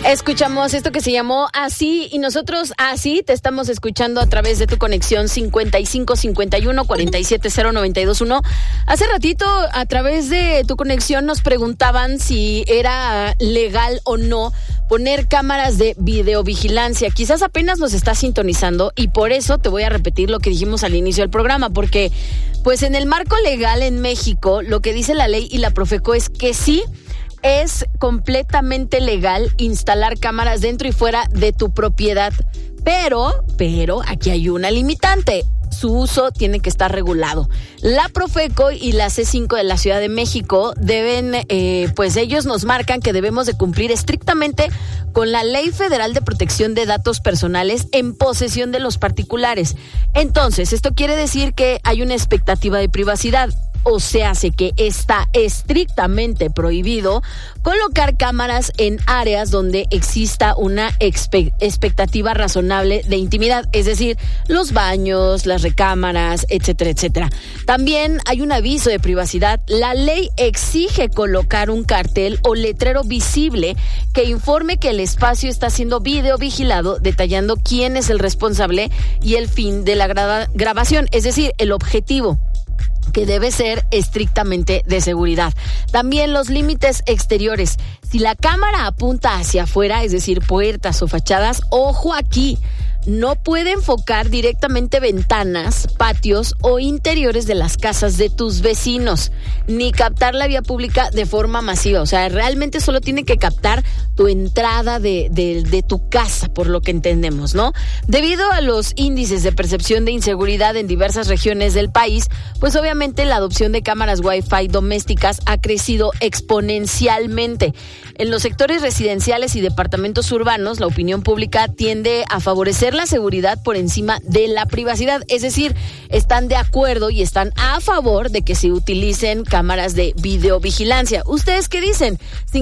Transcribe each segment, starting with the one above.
Escuchamos esto que se llamó Así y nosotros así te estamos escuchando a través de tu conexión 5551-470-921. Hace ratito a través de tu conexión nos preguntaban si era legal o no poner cámaras de videovigilancia. Quizás apenas nos estás sintonizando y por eso te voy a repetir lo que dijimos al inicio del programa, porque pues en el marco legal en México lo que dice la ley y la Profeco es que sí es completamente legal instalar cámaras dentro y fuera de tu propiedad, pero aquí hay una limitante. Su uso tiene que estar regulado. La Profeco y la C5 de la Ciudad de México deben, pues ellos nos marcan que debemos de cumplir estrictamente con la Ley Federal de Protección de Datos Personales en posesión de los particulares. Entonces, esto quiere decir que hay una expectativa de privacidad. O sea, hace que está estrictamente prohibido colocar cámaras en áreas donde exista una expectativa razonable de intimidad, es decir, los baños, las recámaras, etcétera, etcétera. También hay un aviso de privacidad. La ley exige colocar un cartel o letrero visible que informe que el espacio está siendo videovigilado, detallando quién es el responsable y el fin de la grabación, es decir, el objetivo, que debe ser estrictamente de seguridad. También los límites exteriores. Si la cámara apunta hacia afuera, es decir, puertas o fachadas, ojo aquí, no puede enfocar directamente ventanas, patios o interiores de las casas de tus vecinos, ni captar la vía pública de forma masiva. O sea, realmente solo tiene que captar tu entrada de tu casa, por lo que entendemos, ¿no? Debido a los índices de percepción de inseguridad en diversas regiones del país, pues obviamente la adopción de cámaras Wi-Fi domésticas ha crecido exponencialmente. En los sectores residenciales y departamentos urbanos, la opinión pública tiende a favorecer la seguridad por encima de la privacidad. Es decir, están de acuerdo y están a favor de que se utilicen cámaras de videovigilancia. ¿Ustedes qué dicen?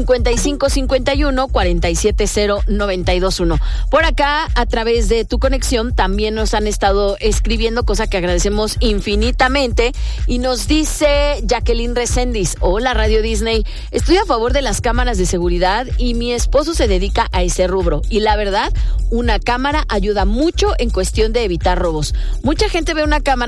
5551-470-921. Por acá, a través de tu conexión, también nos han estado escribiendo, cosa que agradecemos infinitamente. Y nos dice Jacqueline Reséndiz: hola Radio Disney, estoy a favor de las cámaras de seguridad y mi esposo se dedica a ese rubro. Y la verdad, una cámara ayuda mucho en cuestión de evitar robos. Mucha gente ve una cámara